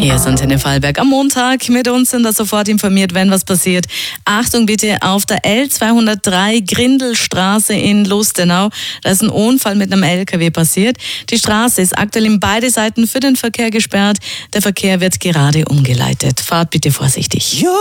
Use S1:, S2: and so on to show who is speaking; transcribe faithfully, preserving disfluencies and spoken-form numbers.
S1: Hier ist Antenne Vorarlberg am Montag. Mit uns sind da sofort informiert, wenn was passiert. Achtung bitte auf der L zweihundertdrei Grindelstraße in Lustenau. Da ist ein Unfall mit einem L K W passiert. Die Straße ist aktuell in beide Seiten für den Verkehr gesperrt. Der Verkehr wird gerade umgeleitet. Fahrt bitte vorsichtig.